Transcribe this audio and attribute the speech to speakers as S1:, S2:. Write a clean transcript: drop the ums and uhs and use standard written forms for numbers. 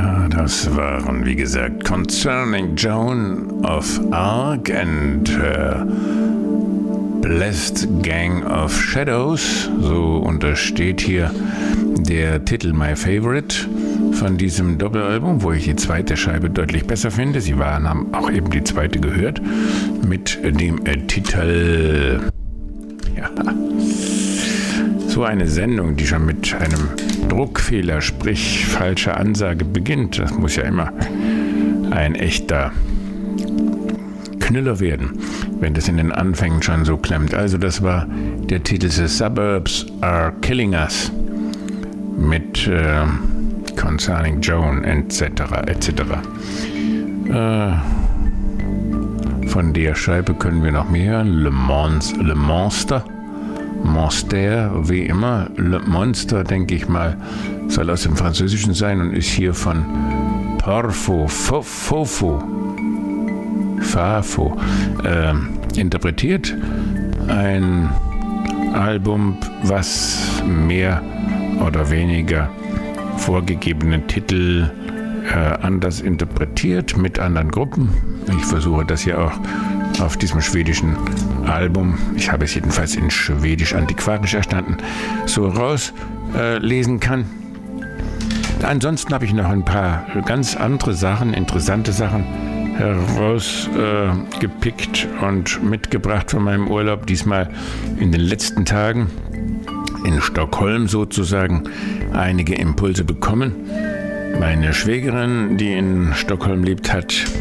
S1: Ja, das waren, wie gesagt, Concerning Joan of Arc and Blessed Gang of Shadows. So untersteht hier der Titel My Favorite von diesem Doppelalbum, wo ich die zweite Scheibe deutlich besser finde. Sie haben auch eben die zweite gehört mit dem Titel. Ja. So eine Sendung, die schon mit einem Druckfehler, sprich falscher Ansage beginnt, das muss ja immer ein echter Knüller werden, wenn das in den Anfängen schon so klemmt. Also das war der Titel The Suburbs Are Killing Us mit Concerning Joan etc. etc. Von der Scheibe können wir noch mehr hören. Le Monster, wie immer. Le Monster, denke ich mal, soll aus dem Französischen sein und ist hier von Fafo interpretiert. Ein Album, was mehr oder weniger vorgegebene Titel anders interpretiert mit anderen Gruppen. Ich versuche das hier auch auf diesem schwedischen Album, ich habe es jedenfalls in Schwedisch antiquarisch erstanden, so rauslesen kann. Ansonsten habe ich noch ein paar ganz andere Sachen, interessante Sachen herausgepickt und mitgebracht von meinem Urlaub, diesmal in den letzten Tagen in Stockholm sozusagen einige Impulse bekommen. Meine Schwägerin, die in Stockholm lebt, hat